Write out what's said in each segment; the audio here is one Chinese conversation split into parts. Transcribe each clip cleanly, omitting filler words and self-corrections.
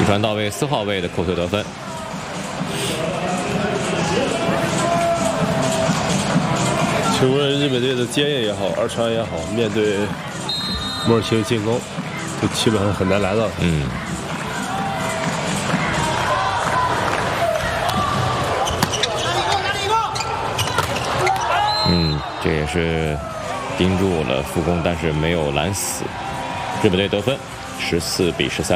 传到位4号位的扣球得分。 请问日本队的接应也好，二传也好，面对摩尔奇的进攻，就基本上很难来到。 这也是盯住了副攻，但是没有拦死。日本队得分，14比13。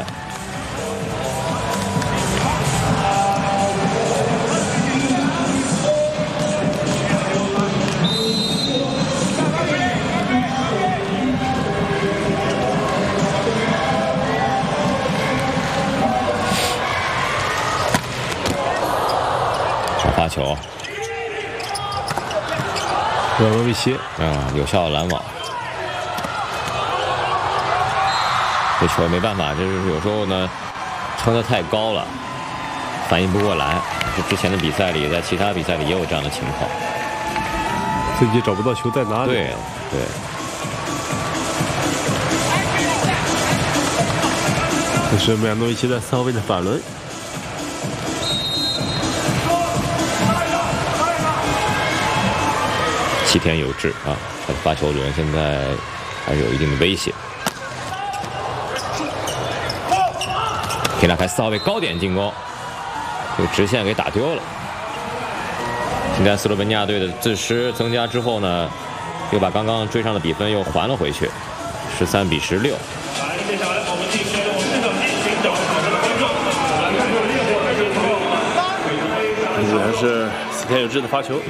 小发球。 让罗维奇， 有效拦网。这球没办法，就是有时候呢，撑得太高了，反应不过来。之前的比赛里，在其他比赛里也有这样的情况， 自己找不到球在哪里。 对。 这是米亚诺维奇在4号位的反轮。 七田有志啊，他的发球轮现在还是有一定的威胁。可以拉开4号位高点进攻，这个直线给打丢了。现在斯洛文尼亚队的自失增加之后呢，又把刚刚追上的比分又还了回去，13比16。 接下来我们进行我们这个例行的这还是四田有志的发球。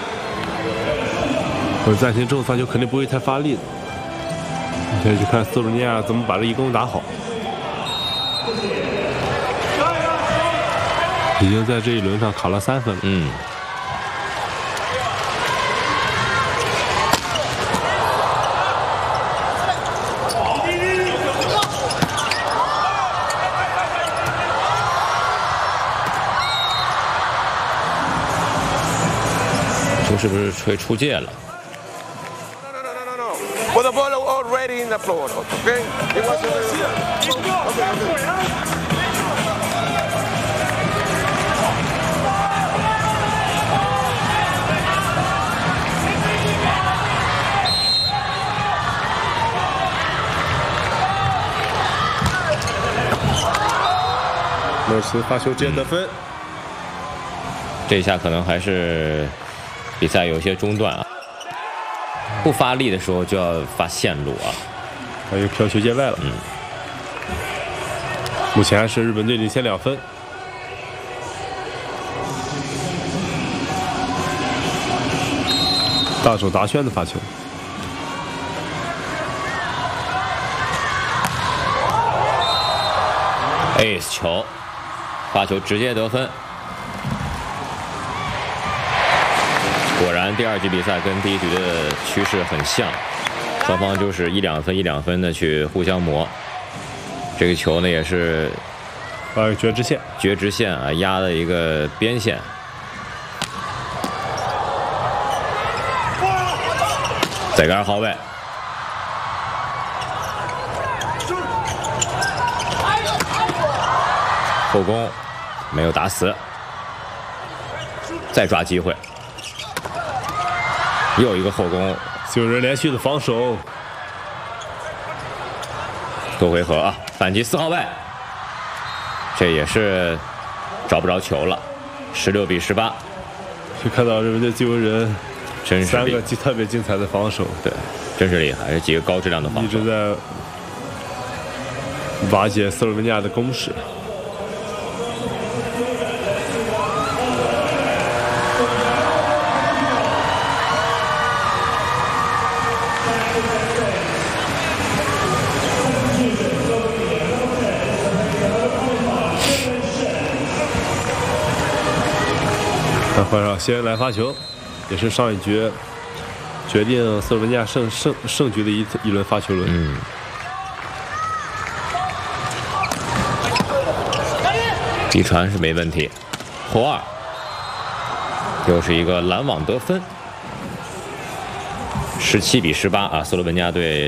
我暂停之后发球肯定不会太发力的。现在去看斯洛文尼亚怎么把这一攻打好。已经在这一轮上卡了3分了。 球是不是吹出界了？ Well, the ball already in the floor, okay? It was okay. 莫尔奇发球直接得分。 这一下可能还是比赛有些中断啊。不发力的时候就要发线路啊。 还有飘球界外了。目前还是日本队领先2分。大手达轩的发球。 Ace 球，发球直接得分。果然，第2局比赛跟第1局的趋势很像，双方就是1-2分、1-2分的去互相磨。这个球呢也是发个绝直线， 绝直线啊，压了一个边线。再个2号位。 后攻没有打死，再抓机会，又一个后攻， 9人连续的防守， 多回合啊！反击4号位，这也是找不着球了，16比18。 就看到日本队自由人真是 3个特别精彩的防守， 对，真是厉害，是几个高质量的防守， 一直在瓦解斯洛文尼亚的攻势。 换上新人来发球，也是上一局决定斯洛文尼亚胜局的一轮发球轮。 底传是没问题，后2，又是一个拦网得分，17比18啊！斯洛文尼亚队。